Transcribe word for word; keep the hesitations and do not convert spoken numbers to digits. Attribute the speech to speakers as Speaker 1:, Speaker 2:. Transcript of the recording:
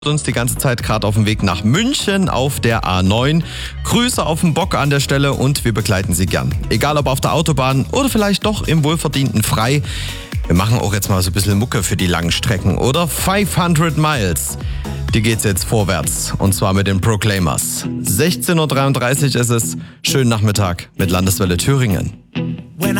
Speaker 1: uns die ganze Zeit gerade auf dem Weg nach München auf der A neun. Grüße auf den Bock an der Stelle und wir begleiten Sie gern. Egal ob auf der Autobahn oder vielleicht doch im wohlverdienten Frei. Wir machen auch jetzt mal so ein bisschen Mucke für die langen Strecken, oder? fünfhundert Miles. Die geht's jetzt vorwärts und zwar mit den Proclaimers. sechzehn Uhr dreiunddreißig ist es. Schönen Nachmittag mit Landeswelle Thüringen.